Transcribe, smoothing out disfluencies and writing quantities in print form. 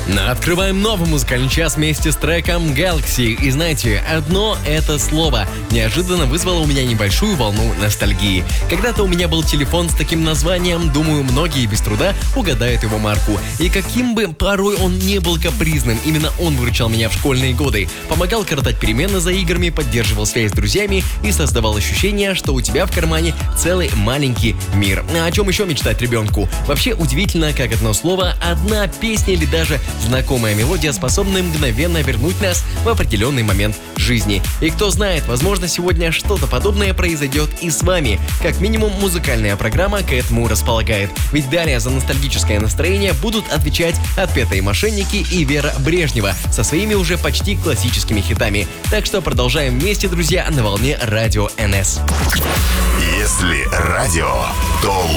Открываем новый музыкальный час вместе с треком Galaxy. И знаете, одно это слово неожиданно вызвало у меня небольшую волну ностальгии. Когда-то у меня был телефон с таким названием, думаю, многие без труда угадают его марку. И каким бы порой он не был капризным, именно он выручал меня в школьные годы. Помогал коротать перемены за играми, поддерживал связь с друзьями и создавал ощущение, что у тебя в кармане целый маленький мир. А о чем еще мечтать ребенку? Вообще удивительно, как одно слово, одна песня или даже знакомая мелодия способны мгновенно вернуть нас в определенный момент жизни. И кто знает, возможно, сегодня что-то подобное произойдет и с вами. Как минимум, музыкальная программа к этому располагает. Ведь далее за ностальгическое настроение будут отвечать «Отпетые мошенники» и Вера Брежнева со своими уже почти классическими хитами. Так что продолжаем вместе, друзья, на волне Радио НС. Если радио, то